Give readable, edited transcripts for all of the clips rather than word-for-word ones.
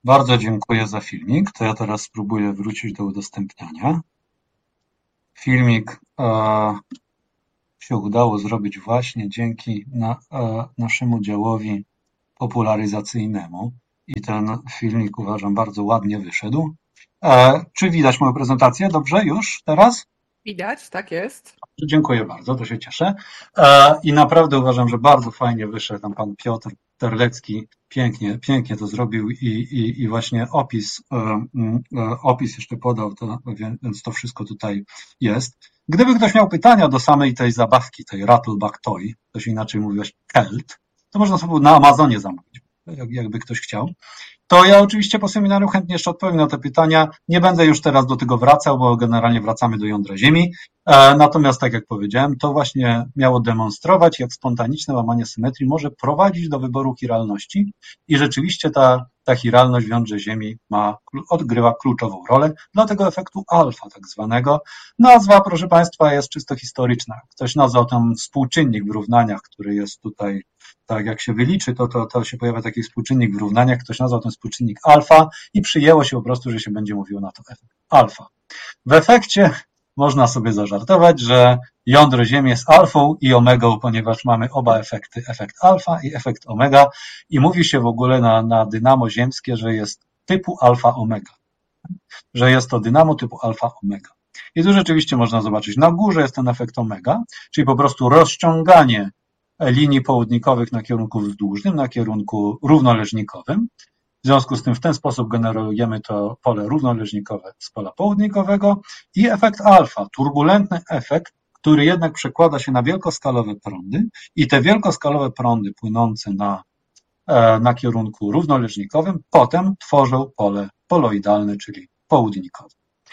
Bardzo dziękuję za filmik. To ja teraz spróbuję wrócić do udostępniania. Filmik się udało zrobić właśnie dzięki naszemu działowi popularyzacyjnemu i ten filmik uważam bardzo ładnie wyszedł. Czy widać moją prezentację? Dobrze już teraz? Widać, tak jest. Dziękuję bardzo, to się cieszę. I naprawdę uważam, że bardzo fajnie wyszedł tam pan Piotr Terlecki. Pięknie to zrobił i właśnie opis jeszcze podał, więc to wszystko tutaj jest. Gdyby ktoś miał pytania do samej tej zabawki, tej Rattleback Toy, to się inaczej mówi właśnie Kelt, to można sobie na Amazonie zamówić, jakby ktoś chciał. To ja oczywiście po seminarium chętnie jeszcze odpowiem na te pytania. Nie będę już teraz do tego wracał, bo generalnie wracamy do jądra Ziemi. Natomiast, tak jak powiedziałem, to właśnie miało demonstrować, jak spontaniczne łamanie symetrii może prowadzić do wyboru chiralności i rzeczywiście ta chiralność w jądrze Ziemi odgrywa kluczową rolę dla tego efektu alfa tak zwanego. Nazwa, proszę Państwa, jest czysto historyczna. Ktoś nazwał tam współczynnik w równaniach, który jest tutaj, tak jak się wyliczy, to się pojawia taki współczynnik w równaniach, ktoś nazwał ten współczynnik alfa i przyjęło się po prostu, że się będzie mówiło na to efekt alfa. W efekcie można sobie zażartować, że jądro Ziemi jest alfą i omegą, ponieważ mamy oba efekty, efekt alfa i efekt omega i mówi się w ogóle na dynamo ziemskie, że jest typu alfa-omega, że jest to dynamo typu alfa-omega. I tu rzeczywiście można zobaczyć, na górze jest ten efekt omega, czyli po prostu rozciąganie linii południkowych na kierunku wzdłużnym, na kierunku równoleżnikowym. W związku z tym w ten sposób generujemy to pole równoleżnikowe z pola południkowego i efekt alfa, turbulentny efekt, który jednak przekłada się na wielkoskalowe prądy i te wielkoskalowe prądy płynące na kierunku równoleżnikowym potem tworzą pole poloidalne, czyli południkowe.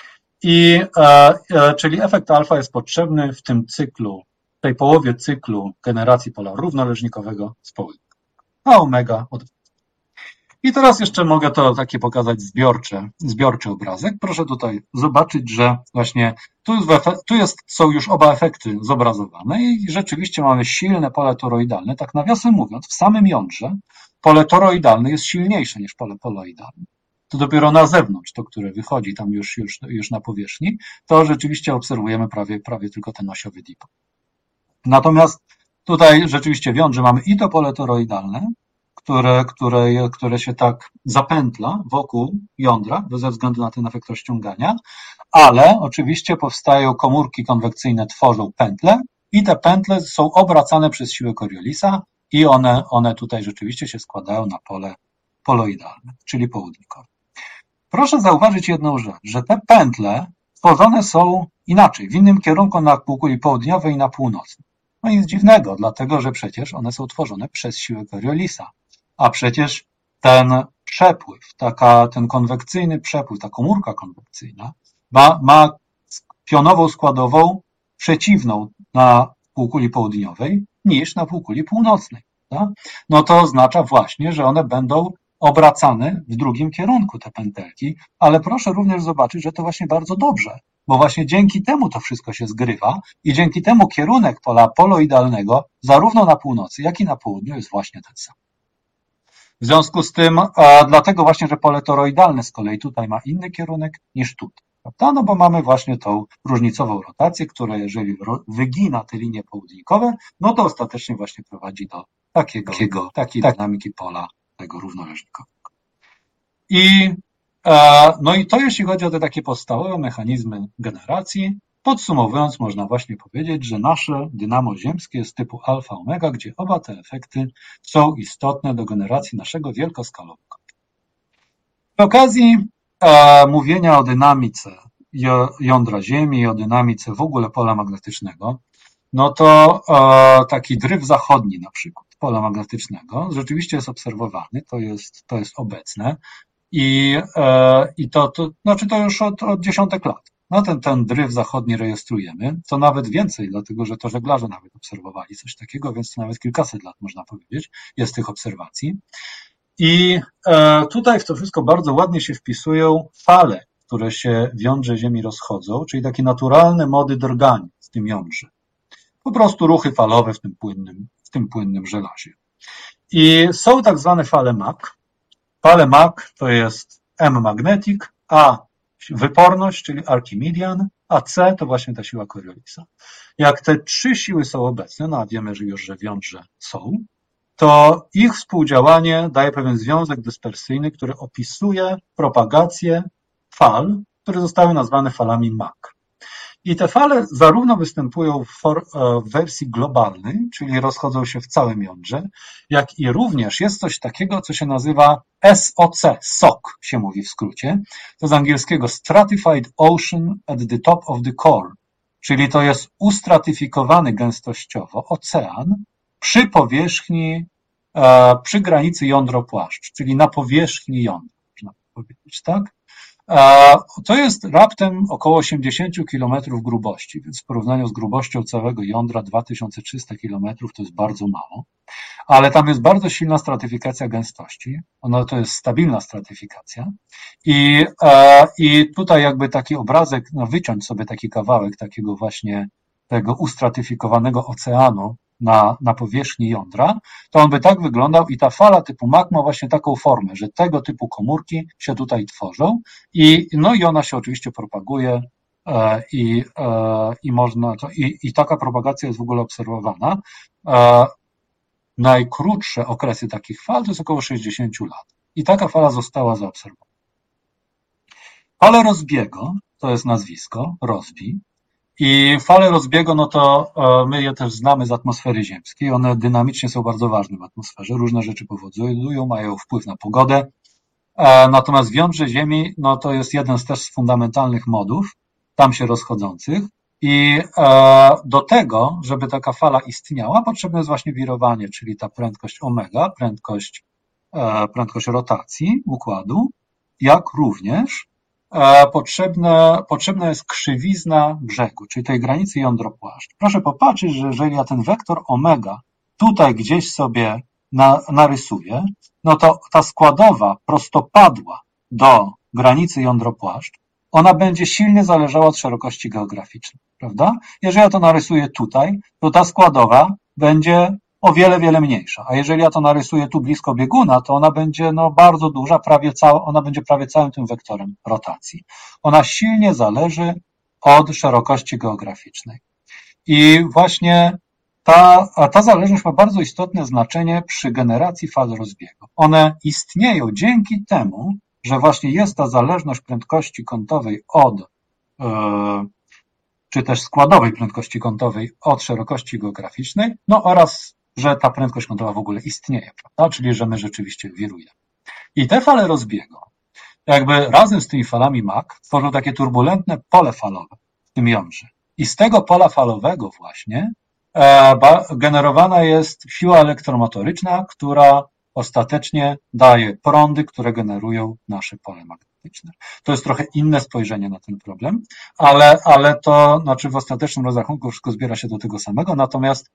Czyli efekt alfa jest potrzebny w tym cyklu, w tej połowie cyklu generacji pola równoleżnikowego z południkowego, a omega odwrotnie. I teraz jeszcze mogę to takie pokazać zbiorczy obrazek. Proszę tutaj zobaczyć, że właśnie są już oba efekty zobrazowane i rzeczywiście mamy silne pole toroidalne. Tak nawiasem mówiąc, w samym jądrze pole toroidalne jest silniejsze niż pole poloidalne. To dopiero na zewnątrz, to które wychodzi tam już na powierzchni, to rzeczywiście obserwujemy prawie tylko ten osiowy dipol. Natomiast tutaj rzeczywiście w jądrze mamy i to pole toroidalne, które się tak zapętla wokół jądra ze względu na ten efekt rozciągania, ale oczywiście powstają komórki konwekcyjne, tworzą pętle i te pętle są obracane przez siłę Coriolisa i one tutaj rzeczywiście się składają na pole poloidalne, czyli południkowe. Proszę zauważyć jedną rzecz, że te pętle tworzone są inaczej, w innym kierunku na półkuli południowej i na północnej. No nic dziwnego, dlatego że przecież one są tworzone przez siłę Coriolisa. A przecież ten przepływ, ten konwekcyjny przepływ, ta komórka konwekcyjna ma pionową składową przeciwną na półkuli południowej niż na półkuli północnej. Tak? No to oznacza właśnie, że one będą obracane w drugim kierunku, te pętelki, ale proszę również zobaczyć, że to właśnie bardzo dobrze, bo właśnie dzięki temu to wszystko się zgrywa i dzięki temu kierunek pola poloidalnego zarówno na północy, jak i na południu jest właśnie ten sam. W związku z tym, dlatego właśnie, że pole toroidalne z kolei tutaj ma inny kierunek niż tutaj. Prawda? No bo mamy właśnie tą różnicową rotację, która jeżeli wygina te linie południkowe, no to ostatecznie właśnie prowadzi do takiej dynamiki pola tego równoleżnikowego. No i to jeśli chodzi o te takie podstawowe mechanizmy generacji. Podsumowując, można właśnie powiedzieć, że nasze dynamo ziemskie jest typu alfa-omega, gdzie oba te efekty są istotne do generacji naszego wielkoskalowego. Przy okazji mówienia o dynamice jądra Ziemi i o dynamice w ogóle pola magnetycznego, no to taki dryf zachodni na przykład pola magnetycznego rzeczywiście jest obserwowany, to jest obecne i to już od dziesiątek lat. No ten dryf zachodni rejestrujemy, co nawet więcej, dlatego że to żeglarze nawet obserwowali coś takiego, więc to nawet kilkaset lat można powiedzieć, jest tych obserwacji. I tutaj w to wszystko bardzo ładnie się wpisują fale, które się w jądrze Ziemi rozchodzą, czyli takie naturalne mody drgania w tym jądrze. Po prostu ruchy falowe w tym płynnym żelazie. I są tak zwane fale Mach, Fale Mach to jest M magnetic, A wyporność, czyli Archimedean, a C to właśnie ta siła Coriolisa. Jak te trzy siły są obecne, no a wiemy że już, że wiąże są, to ich współdziałanie daje pewien związek dyspersyjny, który opisuje propagację fal, które zostały nazwane falami Mach. I te fale zarówno występują w wersji globalnej, czyli rozchodzą się w całym jądrze, jak i również jest coś takiego, co się nazywa SOC, SOC się mówi w skrócie. To z angielskiego Stratified Ocean at the Top of the Core, czyli to jest ustratyfikowany gęstościowo ocean przy powierzchni, przy granicy jądro-płaszcz, czyli na powierzchni jądra, można powiedzieć, tak? To jest raptem około 80 km grubości, więc w porównaniu z grubością całego jądra 2300 km to jest bardzo mało, ale tam jest bardzo silna stratyfikacja gęstości, ona to jest stabilna stratyfikacja i tutaj jakby taki obrazek, no wyciąć sobie taki kawałek takiego właśnie tego ustratyfikowanego oceanu na powierzchni jądra, to on by tak wyglądał i ta fala typu Mach ma właśnie taką formę, że tego typu komórki się tutaj tworzą i ona się oczywiście propaguje i taka propagacja jest w ogóle obserwowana. Najkrótsze okresy takich fal to jest około 60 lat i taka fala została zaobserwowana. Fale Rossbiego, to jest nazwisko, Rossby, i fale Rossbiego, no to my je też znamy z atmosfery ziemskiej. One dynamicznie są bardzo ważne w atmosferze. Różne rzeczy powodują, mają wpływ na pogodę. Natomiast w jądrze Ziemi, no to jest jeden z też fundamentalnych modów, tam się rozchodzących. I do tego, żeby taka fala istniała, potrzebne jest właśnie wirowanie, czyli ta prędkość omega, prędkość rotacji układu, jak również potrzebna jest krzywizna brzegu, czyli tej granicy jądro-płaszcz. Proszę popatrzeć, że jeżeli ja ten wektor omega tutaj gdzieś sobie narysuję, no to ta składowa prostopadła do granicy jądro-płaszcz, ona będzie silnie zależała od szerokości geograficznej, prawda? Jeżeli ja to narysuję tutaj, to ta składowa będzie o wiele, wiele mniejsza. A jeżeli ja to narysuję tu blisko bieguna, to ona będzie bardzo duża, ona będzie prawie całym tym wektorem rotacji. Ona silnie zależy od szerokości geograficznej. I właśnie ta zależność ma bardzo istotne znaczenie przy generacji fal Rossbiego. One istnieją dzięki temu, że właśnie jest ta zależność prędkości kątowej czy też składowej prędkości kątowej od szerokości geograficznej, no oraz że ta prędkość kątowa w ogóle istnieje, prawda? Czyli że my rzeczywiście wirujemy. I te fale Rossbiego, jakby razem z tymi falami Mach, tworzą takie turbulentne pole falowe w tym jądrze. I z tego pola falowego właśnie generowana jest siła elektromotoryczna, która ostatecznie daje prądy, które generują nasze pole magnetyczne. To jest trochę inne spojrzenie na ten problem, ale to znaczy w ostatecznym rozrachunku wszystko zbiera się do tego samego, natomiast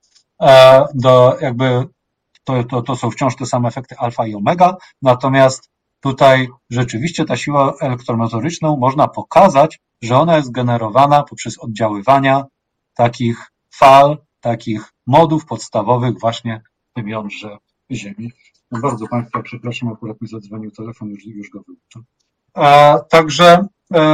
to są wciąż te same efekty alfa i omega, natomiast tutaj rzeczywiście ta siła elektromotoryczną można pokazać, że ona jest generowana poprzez oddziaływania takich fal, takich modów podstawowych właśnie w tym jądrze Ziemi. No bardzo Państwa przepraszam, akurat mi zadzwonił telefon, już go wyłączam. Także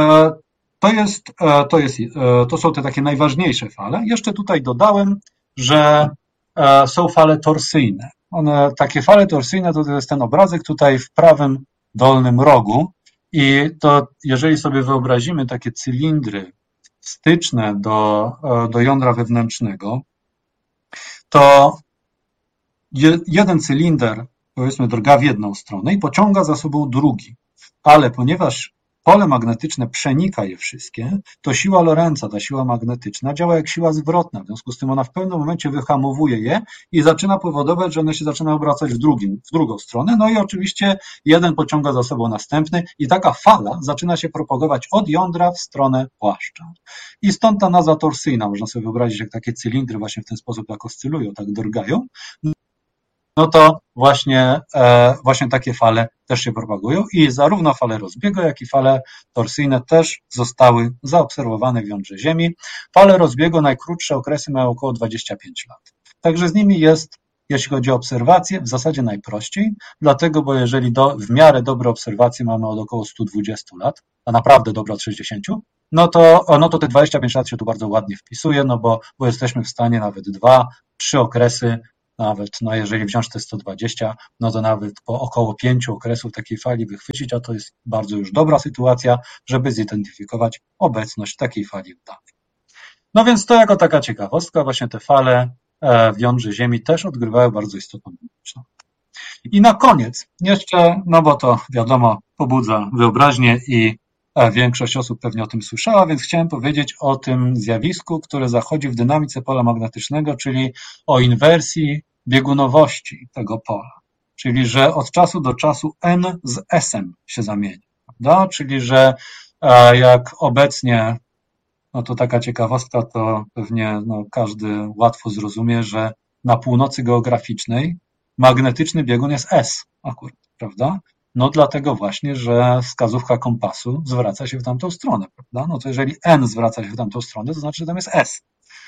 to są te takie najważniejsze fale. Jeszcze tutaj dodałem, że są fale torsyjne. Takie fale torsyjne to jest ten obrazek tutaj w prawym dolnym rogu i to jeżeli sobie wyobrazimy takie cylindry styczne do jądra wewnętrznego, to jeden cylinder, powiedzmy, drga w jedną stronę i pociąga za sobą drugi, ale ponieważ pole magnetyczne przenika je wszystkie, to siła Lorentza, ta siła magnetyczna, działa jak siła zwrotna. W związku z tym ona w pewnym momencie wyhamowuje je i zaczyna powodować, że one się zaczynają obracać w drugą stronę. No i oczywiście jeden pociąga za sobą następny i taka fala zaczyna się propagować od jądra w stronę płaszcza. I stąd ta nazwa torsyjna. Można sobie wyobrazić, jak takie cylindry właśnie w ten sposób tak oscylują, tak drgają. No to właśnie takie fale też się propagują i zarówno fale Rossbiego, jak i fale torsyjne też zostały zaobserwowane w jądrze Ziemi. Fale Rossbiego najkrótsze okresy mają około 25 lat. Także z nimi jest jeśli chodzi o obserwacje, w zasadzie najprościej, dlatego, bo jeżeli w miarę dobre obserwacje mamy od około 120 lat, a naprawdę dobre od 60, no to te 25 lat się tu bardzo ładnie wpisuje, no bo jesteśmy w stanie nawet 2-3 okresy, nawet, no jeżeli wziąć te 120, no to nawet po około 5 okresów takiej fali wychwycić, a to jest bardzo już dobra sytuacja, żeby zidentyfikować obecność takiej fali w danych. No więc to jako taka ciekawostka, właśnie te fale w jądrze Ziemi też odgrywają bardzo istotną rolę. I na koniec jeszcze, no bo to wiadomo, pobudza wyobraźnię i większość osób pewnie o tym słyszała, więc chciałem powiedzieć o tym zjawisku, które zachodzi w dynamice pola magnetycznego, czyli o inwersji biegunowości tego pola. Czyli, że od czasu do czasu N z S-em się zamienia, prawda? Czyli, że jak obecnie, no to taka ciekawostka, to pewnie każdy łatwo zrozumie, że na północy geograficznej magnetyczny biegun jest S akurat, prawda? No dlatego właśnie, że wskazówka kompasu zwraca się w tamtą stronę, prawda? No to jeżeli N zwraca się w tamtą stronę, to znaczy, że tam jest S.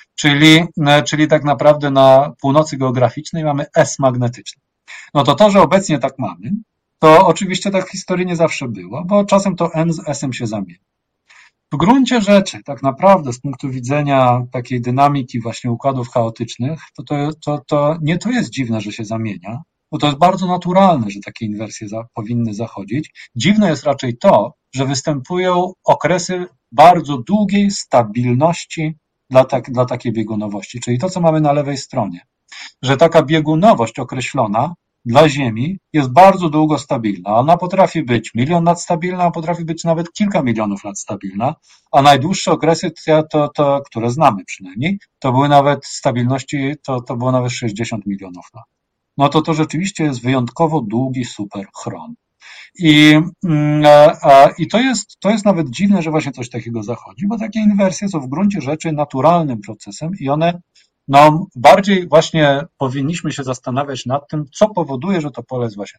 Czyli tak naprawdę na północy geograficznej mamy S magnetyczny. No to, że obecnie tak mamy, to oczywiście tak w historii nie zawsze było, bo czasem to N z S-em się zamienia. W gruncie rzeczy, tak naprawdę z punktu widzenia takiej dynamiki właśnie układów chaotycznych, to nie to jest dziwne, że się zamienia, bo to jest bardzo naturalne, że takie inwersje powinny zachodzić. Dziwne jest raczej to, że występują okresy bardzo długiej stabilności dla takiej biegunowości, czyli to, co mamy na lewej stronie, że taka biegunowość określona dla Ziemi jest bardzo długo stabilna. Ona potrafi być 1 000 000 lat stabilna, a potrafi być nawet kilka milionów lat stabilna, a najdłuższe okresy, które znamy przynajmniej, to były nawet stabilności, to było nawet 60 milionów lat. No to rzeczywiście jest wyjątkowo długi superchron. I to jest nawet dziwne, że właśnie coś takiego zachodzi, bo takie inwersje są w gruncie rzeczy naturalnym procesem i one bardziej właśnie powinniśmy się zastanawiać nad tym, co powoduje, że to pole jest właśnie.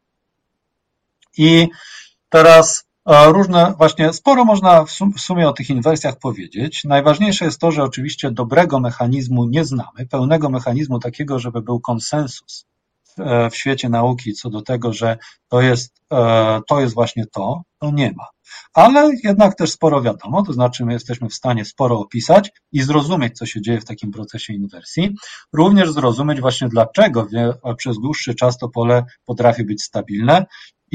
I teraz różne właśnie, sporo można w sumie o tych inwersjach powiedzieć. Najważniejsze jest to, że oczywiście dobrego mechanizmu nie znamy, pełnego mechanizmu takiego, żeby był konsensus w świecie nauki co do tego, że to jest właśnie to nie ma. Ale jednak też sporo wiadomo, to znaczy my jesteśmy w stanie sporo opisać i zrozumieć, co się dzieje w takim procesie inwersji. Również zrozumieć właśnie dlaczego przez dłuższy czas to pole potrafi być stabilne.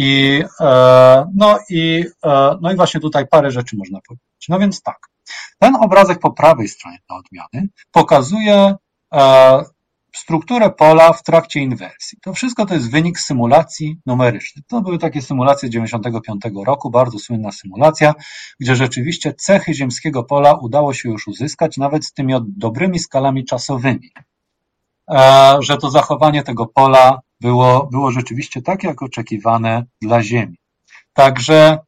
No i właśnie tutaj parę rzeczy można powiedzieć. No więc tak, ten obrazek po prawej stronie dla odmiany pokazuje strukturę pola w trakcie inwersji. To wszystko to jest wynik symulacji numerycznych. To były takie symulacje 1995 roku, bardzo słynna symulacja, gdzie rzeczywiście cechy ziemskiego pola udało się już uzyskać, nawet z tymi dobrymi skalami czasowymi. Że to zachowanie tego pola było rzeczywiście takie, jak oczekiwane dla Ziemi. Także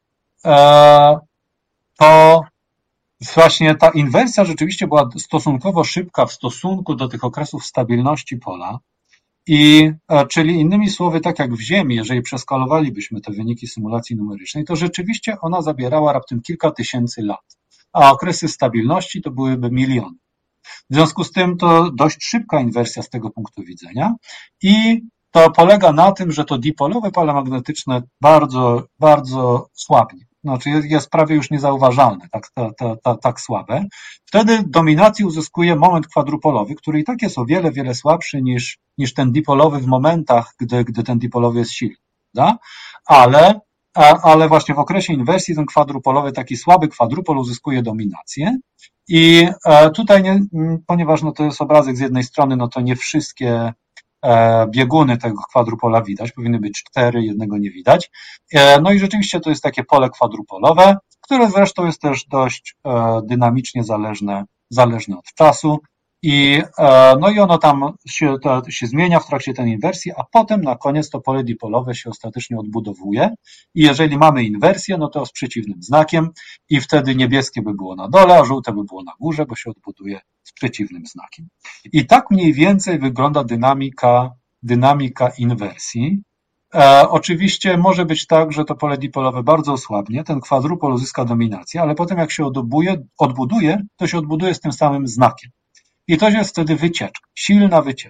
to właśnie ta inwersja rzeczywiście była stosunkowo szybka w stosunku do tych okresów stabilności pola czyli innymi słowy, tak jak w Ziemi, jeżeli przeskalowalibyśmy te wyniki symulacji numerycznej, to rzeczywiście ona zabierała raptem kilka tysięcy lat, a okresy stabilności to byłyby miliony. W związku z tym to dość szybka inwersja z tego punktu widzenia i to polega na tym, że to dipolowe pole magnetyczne bardzo, bardzo słabnie. Znaczy jest prawie już niezauważalne, tak słabe. Wtedy dominację uzyskuje moment kwadrupolowy, który i tak jest o wiele, wiele słabszy niż ten dipolowy w momentach, gdy ten dipolowy jest silny. Da? Ale właśnie w okresie inwersji ten kwadrupolowy, taki słaby kwadrupol uzyskuje dominację i tutaj, ponieważ to jest obrazek z jednej strony, to nie wszystkie bieguny tego kwadrupola widać, powinny być 4, jednego nie widać. No i rzeczywiście to jest takie pole kwadrupolowe, które zresztą jest też dość dynamicznie zależne od czasu i ono tam się zmienia w trakcie tej inwersji, a potem na koniec to pole dipolowe się ostatecznie odbudowuje i jeżeli mamy inwersję, to z przeciwnym znakiem i wtedy niebieskie by było na dole, a żółte by było na górze, bo się odbuduje z przeciwnym znakiem. I tak mniej więcej wygląda dynamika inwersji. Oczywiście może być tak, że to pole dipolowe bardzo osłabnie, ten kwadrupol uzyska dominację, ale potem jak się odbuduje, to się odbuduje z tym samym znakiem. I to jest wtedy wycieczka, silna wycieczka.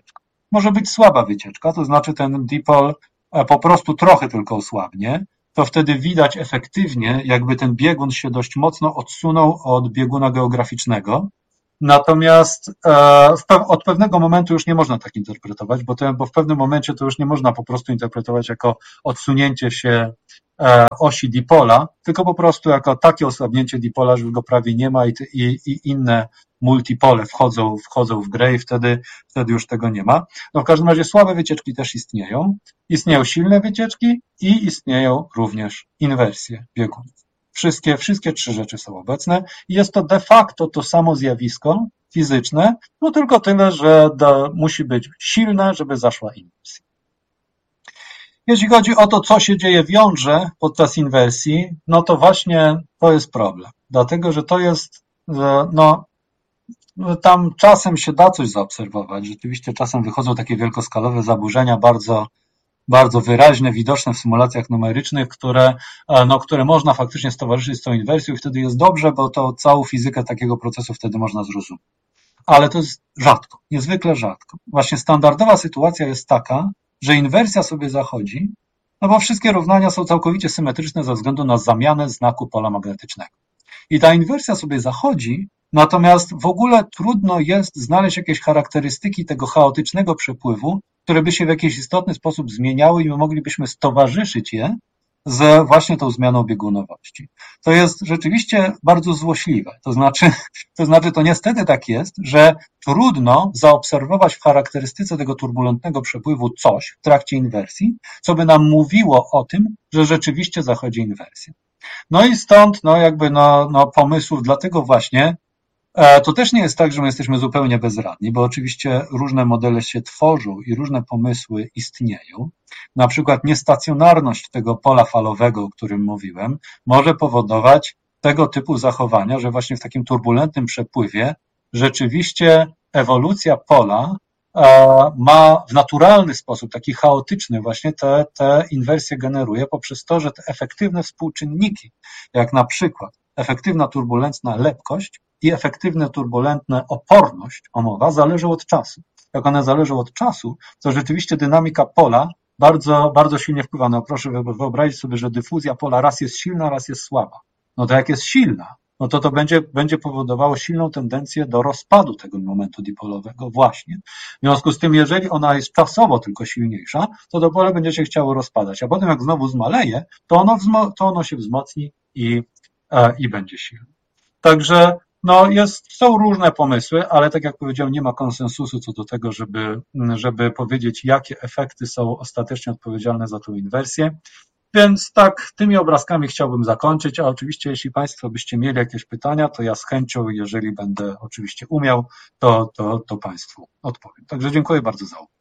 może być słaba wycieczka, to znaczy ten dipol po prostu trochę tylko osłabnie, to wtedy widać efektywnie, jakby ten biegun się dość mocno odsunął od bieguna geograficznego. Natomiast od pewnego momentu już nie można tak interpretować, bo w pewnym momencie to już nie można po prostu interpretować jako odsunięcie się osi dipola, tylko po prostu jako takie osłabnięcie dipola, że go prawie nie ma i inne multipole wchodzą w grę i wtedy już tego nie ma. No w każdym razie słabe wycieczki też istnieją. Istnieją silne wycieczki i istnieją również inwersje biegunów. Wszystkie trzy rzeczy są obecne i jest to de facto to samo zjawisko fizyczne, no tylko tyle, że musi być silne, żeby zaszła inwersja. Jeśli chodzi o to, co się dzieje w jądrze podczas inwersji, no to właśnie to jest problem. Dlatego, że to jest, no tam czasem się da coś zaobserwować. Rzeczywiście czasem wychodzą takie wielkoskalowe zaburzenia, bardzo wyraźne, widoczne w symulacjach numerycznych, które można faktycznie stowarzyszyć z tą inwersją i wtedy jest dobrze, bo to całą fizykę takiego procesu wtedy można zrozumieć. Ale to jest rzadko, niezwykle rzadko. Właśnie standardowa sytuacja jest taka, że inwersja sobie zachodzi, no bo wszystkie równania są całkowicie symetryczne ze względu na zamianę znaku pola magnetycznego. I ta inwersja sobie zachodzi, natomiast w ogóle trudno jest znaleźć jakieś charakterystyki tego chaotycznego przepływu, które by się w jakiś istotny sposób zmieniały i my moglibyśmy stowarzyszyć je z właśnie tą zmianą biegunowości. To jest rzeczywiście bardzo złośliwe. To niestety tak jest, że trudno zaobserwować w charakterystyce tego turbulentnego przepływu coś w trakcie inwersji, co by nam mówiło o tym, że rzeczywiście zachodzi inwersja. No i stąd pomysłów, dlatego właśnie to też nie jest tak, że my jesteśmy zupełnie bezradni, bo oczywiście różne modele się tworzą i różne pomysły istnieją. Na przykład niestacjonarność tego pola falowego, o którym mówiłem, może powodować tego typu zachowania, że właśnie w takim turbulentnym przepływie rzeczywiście ewolucja pola ma w naturalny sposób, taki chaotyczny właśnie te inwersje generuje poprzez to, że te efektywne współczynniki, jak na przykład efektywna turbulentna lepkość i efektywna turbulentna oporność omowa zależą od czasu. Jak one zależą od czasu, to rzeczywiście dynamika pola bardzo, bardzo silnie wpływa. No proszę wyobrazić sobie, że dyfuzja pola raz jest silna, raz jest słaba. No to jak jest silna, no to będzie powodowało silną tendencję do rozpadu tego momentu dipolowego właśnie. W związku z tym, jeżeli ona jest czasowo tylko silniejsza, to pole będzie się chciało rozpadać, a potem jak znowu zmaleje, to ono się wzmocni i będzie silne. Także są różne pomysły, ale tak jak powiedziałem, nie ma konsensusu co do tego, żeby powiedzieć, jakie efekty są ostatecznie odpowiedzialne za tą inwersję. Więc tak, tymi obrazkami chciałbym zakończyć, a oczywiście jeśli Państwo byście mieli jakieś pytania, to ja z chęcią, jeżeli będę oczywiście umiał, to Państwu odpowiem. Także dziękuję bardzo za uwagę.